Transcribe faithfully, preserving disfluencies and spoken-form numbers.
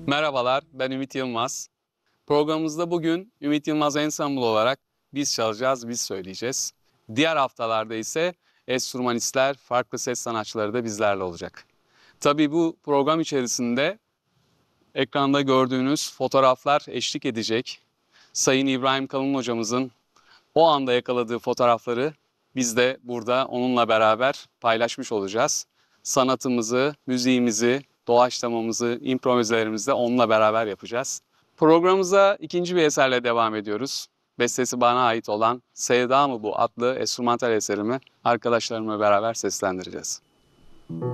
Merhabalar, ben Ümit Yılmaz. Programımızda bugün Ümit Yılmaz Ensemble olarak biz çalacağız, biz söyleyeceğiz. Diğer haftalarda ise enstrümanistler, farklı ses sanatçıları da bizlerle olacak. Tabii bu program içerisinde ekranda gördüğünüz fotoğraflar eşlik edecek. Sayın İbrahim Kalın hocamızın o anda yakaladığı fotoğrafları biz de burada onunla beraber paylaşmış olacağız. Sanatımızı, müziğimizi, doğaçlamamızı, improvizelerimizi de onunla beraber yapacağız. Programımıza ikinci bir eserle devam ediyoruz. Bestesi bana ait olan Sevda mı bu adlı enstrümantal eserimi arkadaşlarımla beraber seslendireceğiz.